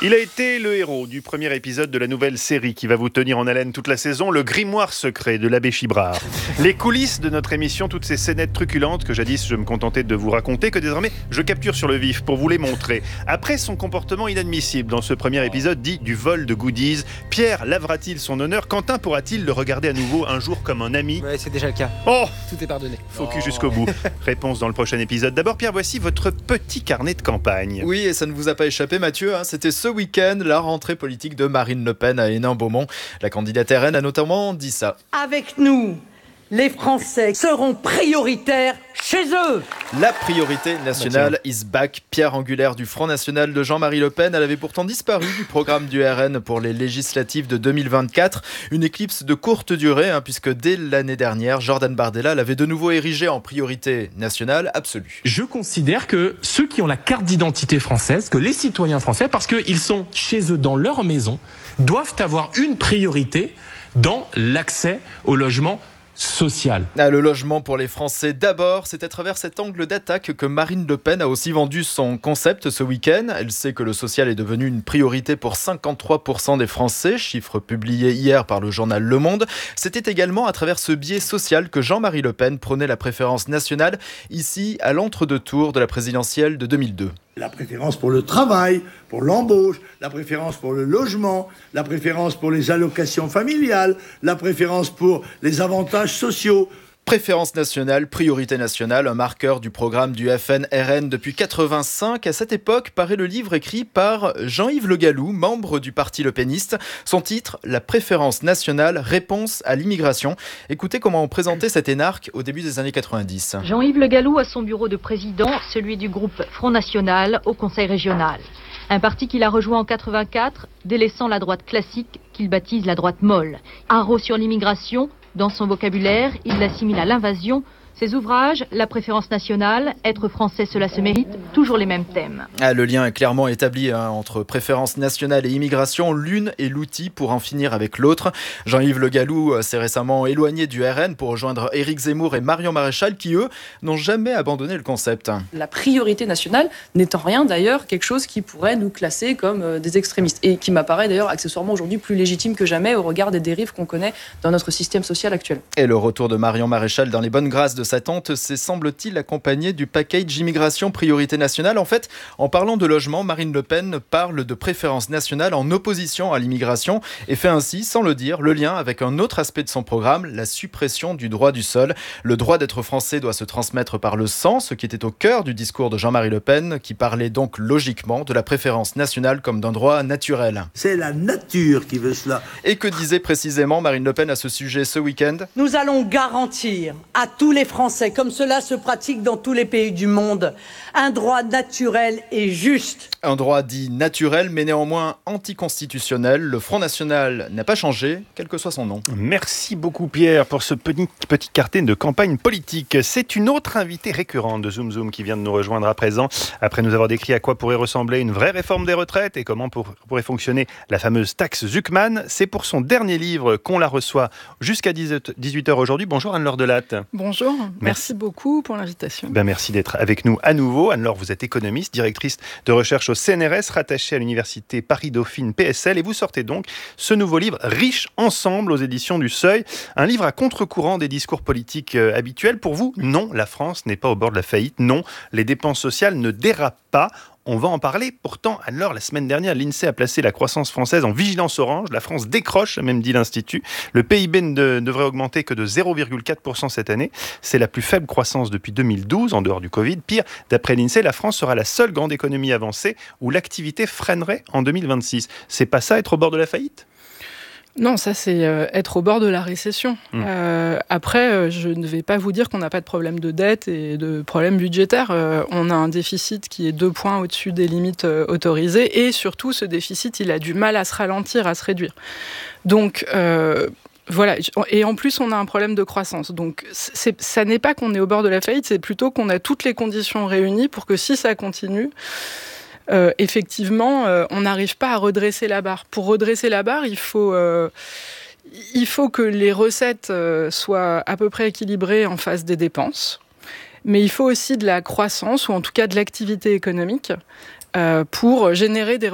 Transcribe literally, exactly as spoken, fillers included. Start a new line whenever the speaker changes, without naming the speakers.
Il a été le héros du premier épisode de la nouvelle série qui va vous tenir en haleine toute la saison, le grimoire secret de l'abbé Chibrard. Les coulisses de notre émission, toutes ces scénettes truculentes que jadis je me contentais de vous raconter, que désormais je capture sur le vif pour vous les montrer. Après son comportement inadmissible dans ce premier épisode dit du vol de goodies, Pierre lavera-t-il son honneur? Quentin pourra-t-il le regarder à nouveau un jour comme un ami?
Ouais, c'est déjà le cas.
Oh,
tout est pardonné.
Focus oh. jusqu'au bout. Réponse dans le prochain épisode. D'abord Pierre, voici votre petit carnet de campagne.
Oui, et ça ne vous a pas échappé Mathieu, hein, c'était ce week-end la rentrée politique de Marine Le Pen à Hénin-Beaumont. La candidate R N a notamment dit ça.
Avec nous, les Français seront prioritaires chez eux.
La priorité nationale is back. Pierre angulaire du Front National de Jean-Marie Le Pen. Elle avait pourtant disparu du programme du R N pour les législatives de deux mille vingt-quatre. Une éclipse de courte durée, hein, puisque dès l'année dernière, Jordan Bardella l'avait de nouveau érigée en priorité nationale absolue.
Je considère que ceux qui ont la carte d'identité française, que les citoyens français, parce qu'ils sont chez eux dans leur maison, doivent avoir une priorité dans l'accès au logement social.
Ah, le logement pour les Français d'abord, c'est à travers cet angle d'attaque que Marine Le Pen a aussi vendu son concept ce week-end. Elle sait que le social est devenu une priorité pour cinquante-trois pour cent des Français, chiffre publié hier par le journal Le Monde. C'était également à travers ce biais social que Jean-Marie Le Pen prônait la préférence nationale, ici à l'entre-deux-tours de la présidentielle de deux mille deux.
La préférence pour le travail, pour l'embauche, la préférence pour le logement, la préférence pour les allocations familiales, la préférence pour les avantages sociaux.
Préférence nationale, priorité nationale, un marqueur du programme du F N R N depuis quatre-vingt-cinq. À cette époque, paraît le livre écrit par Jean-Yves Le Gallou, membre du parti Le Peniste. Son titre, La préférence nationale, réponse à l'immigration. Écoutez comment on présentait cet énarque au début des années quatre-vingt-dix.
Jean-Yves Le Gallou a son bureau de président, celui du groupe Front National au Conseil régional. Un parti qu'il a rejoint en quatre-vingt-quatre, délaissant la droite classique qu'il baptise la droite molle. Haro sur l'immigration. Dans son vocabulaire, il l'assimile à l'invasion. Ses ouvrages, la préférence nationale, être français, cela se mérite, toujours les mêmes thèmes.
Ah, le lien est clairement établi hein, entre préférence nationale et immigration. L'une est l'outil pour en finir avec l'autre. Jean-Yves Le Gallou s'est récemment éloigné du R N pour rejoindre Éric Zemmour et Marion Maréchal qui, eux, n'ont jamais abandonné le concept.
La priorité nationale n'est en rien d'ailleurs quelque chose qui pourrait nous classer comme des extrémistes et qui m'apparaît d'ailleurs accessoirement aujourd'hui plus légitime que jamais au regard des dérives qu'on connaît dans notre système social actuel.
Et le retour de Marion Maréchal dans les bonnes grâces de sa tante, c'est semble-t-il accompagné du package immigration priorité nationale. En fait, en parlant de logement, Marine Le Pen parle de préférence nationale en opposition à l'immigration et fait ainsi, sans le dire, le lien avec un autre aspect de son programme, la suppression du droit du sol. Le droit d'être français doit se transmettre par le sang, ce qui était au cœur du discours de Jean-Marie Le Pen, qui parlait donc logiquement de la préférence nationale comme d'un droit naturel.
C'est la nature qui veut cela.
Et que disait précisément Marine Le Pen à ce sujet ce week-end ?
Nous allons garantir à tous les Français, comme cela se pratique dans tous les pays du monde, un droit naturel et juste.
Un droit dit naturel, mais néanmoins anticonstitutionnel. Le Front National n'a pas changé, quel que soit son nom.
Merci beaucoup Pierre pour ce petit, petit carnet de campagne politique. C'est une autre invitée récurrente de Zoom Zoom qui vient de nous rejoindre à présent. Après nous avoir décrit à quoi pourrait ressembler une vraie réforme des retraites et comment pour, pourrait fonctionner la fameuse taxe Zuckman, c'est pour son dernier livre qu'on la reçoit jusqu'à dix-huit heures aujourd'hui. Bonjour Anne-Laure Delatte.
Bonjour, merci, merci beaucoup pour l'invitation.
Ben merci d'être avec nous à nouveau. Anne-Laure, vous êtes économiste, directrice de recherche au C N R S, rattachée à l'université Paris-Dauphine P S L, et vous sortez donc ce nouveau livre Riches ensemble aux éditions du Seuil, un livre à contre-courant des discours politiques euh, habituels. Pour vous, non, la France n'est pas au bord de la faillite, non, les dépenses sociales ne dérapent pas. On va en parler. Pourtant, alors, la semaine dernière, l'INSEE a placé la croissance française en vigilance orange. La France décroche, a même dit l'Institut. Le P I B ne devrait augmenter que de zéro virgule quatre pour cent cette année. C'est la plus faible croissance depuis deux mille douze, en dehors du Covid. Pire, d'après l'INSEE, la France sera la seule grande économie avancée où l'activité freinerait en deux mille vingt-six. C'est pas ça, être au bord de la faillite ?
Non, ça c'est euh, être au bord de la récession. Mmh. Euh, après, euh, je ne vais pas vous dire qu'on n'a pas de problème de dette et de problème budgétaire. Euh, on a un déficit qui est deux points au-dessus des limites euh, autorisées et surtout ce déficit, il a du mal à se ralentir, à se réduire. Donc euh, voilà, et en plus on a un problème de croissance. Donc c'est, ça n'est pas qu'on est au bord de la faillite, c'est plutôt qu'on a toutes les conditions réunies pour que si ça continue, Euh, effectivement, euh, on n'arrive pas à redresser la barre. Pour redresser la barre, il faut, euh, il faut que les recettes euh, soient à peu près équilibrées en face des dépenses. Mais il faut aussi de la croissance, ou en tout cas de l'activité économique, euh, pour générer des